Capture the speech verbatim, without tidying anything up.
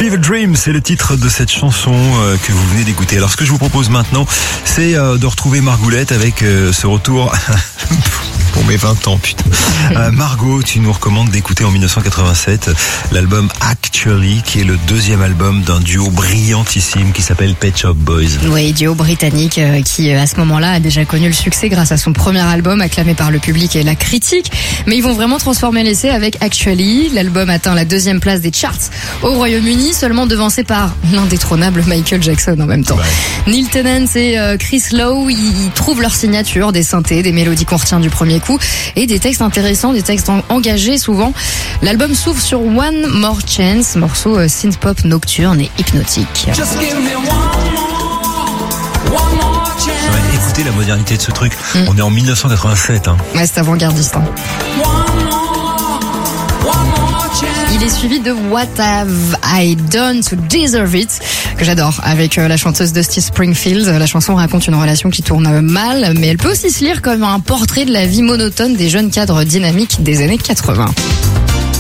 Fever Dream, c'est le titre de cette chanson euh, que vous venez d'écouter. Alors ce que je vous propose maintenant, c'est euh, de retrouver Margoulette avec euh, ce retour pour mes vingt ans, putain. Euh, Margot, tu nous recommandes d'écouter en dix-neuf cent quatre-vingt-sept l'album Actually, qui est le deuxième album d'un duo brillantissime qui s'appelle Pet Shop Boys. Oui, duo britannique euh, qui à ce moment-là a déjà connu le succès grâce à son premier album acclamé par le public et la critique. Mais ils vont vraiment transformer l'essai avec Actually. L'album atteint la deuxième place des charts au Royaume-Uni, seulement devancé par l'indétrônable Michael Jackson en même temps. Ouais. Neil Tennant et euh, Chris Lowe, ils trouvent leur signature, des synthés, des mélodies qu'on retient du premier coup et des textes intéressants, des textes en- engagés souvent. L'album s'ouvre sur One More Chance, morceau euh, synth-pop nocturne et hypnotique. Just give me one more, one more chance. Ouais, écoutez la modernité de ce truc. Mm. On est en dix-neuf cent quatre-vingt-sept. Hein. Ouais, c'est avant-gardiste. Hein. One more, one more chance. Il est suivi de What Have I Done to Deserve It, que j'adore, avec euh, la chanteuse Dusty Springfield. La chanson raconte une relation qui tourne mal, mais elle peut aussi se lire comme un portrait de la vie monotone des jeunes cadres dynamiques des années quatre-vingts.